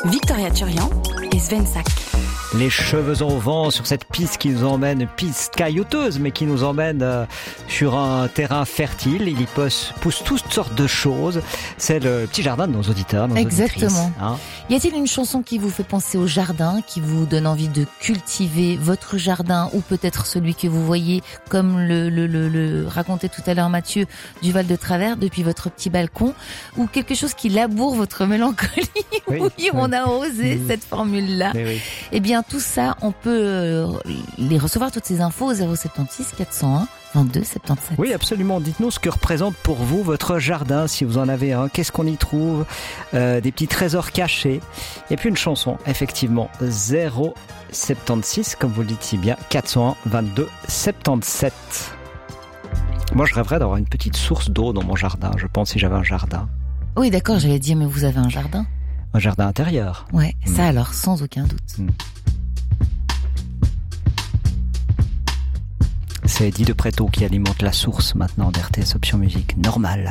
Victoria Turian et Sven Sack. Les cheveux au vent sur cette piste qui nous emmène, piste caillouteuse, mais qui nous emmène sur un terrain fertile. Il y pousse toutes sortes de choses. C'est le petit jardin de nos auditeurs, nos Exactement. Hein. Y a-t-il une chanson qui vous fait penser au jardin, qui vous donne envie de cultiver votre jardin, ou peut-être celui que vous voyez, comme le racontait tout à l'heure Mathieu, du Val de Travers, depuis votre petit balcon, ou quelque chose qui laboure votre mélancolie? Oui, on a osé cette formule-là. Oui. Eh bien, tout ça, on peut les recevoir, toutes ces infos, au 076 401 22 77. Oui, absolument. Dites-nous ce que représente pour vous votre jardin, si vous en avez un. Qu'est-ce qu'on y trouve? Des petits trésors cachés. Et puis une chanson, effectivement. 076, comme vous le dites si bien, 401 22 77. Moi, je rêverais d'avoir une petite source d'eau dans mon jardin, je pense, si j'avais un jardin. Oui, d'accord, j'allais dire, mais vous avez un jardin? Un jardin intérieur. Ouais, ça alors, sans aucun doute. C'est Eddie de Préto qui alimente la source maintenant d'RTS Option Musique. Normal.